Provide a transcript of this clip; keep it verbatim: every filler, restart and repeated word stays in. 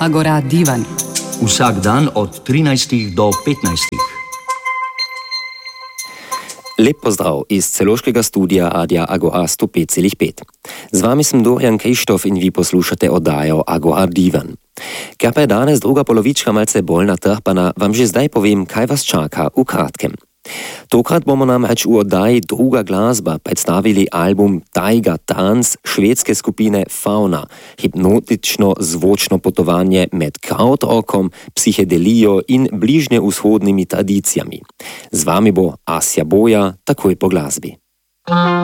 Agora Divan. Vsak dan od trinajstih do petnajstih. Lep pozdrav iz celoškega studija Radia Agora sto pet celih pet. Z vami sem Dorian Kejštof in vi poslušate oddajo Agora Divan. Ker pa je danes druga polovička malce bolj natrpana, vam že zdaj povem, kaj vas čaka v kratkem. Tokrat bomo namreč v oddaji Druga glasba predstavili album Taiga Trans švedske skupine Fauna, hipnotično zvočno potovanje med krautrockom, psihedelijo in bližnjevzhodnimi tradicijami. Z vami bo Asja Boja, takoj po glasbi.